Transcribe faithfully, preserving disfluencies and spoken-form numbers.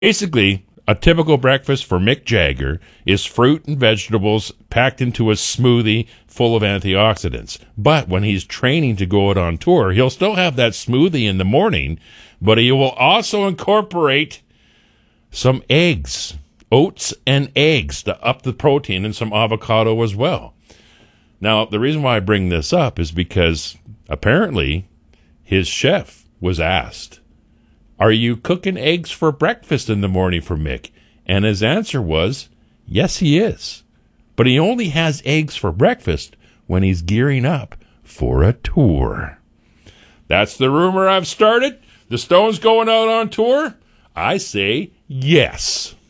Basically, a typical breakfast for Mick Jagger is fruit and vegetables packed into a smoothie full of antioxidants. But when he's training to go out on tour, he'll still have that smoothie in the morning, but he will also incorporate some eggs, oats and eggs to up the protein, and some avocado as well. Now, the reason why I bring this up is because apparently his chef was asked, "Are you cooking eggs for breakfast in the morning for Mick?" And his answer was, yes, he is. But he only has eggs for breakfast when he's gearing up for a tour. That's the rumor I've started. The Stones going out on tour? I say yes.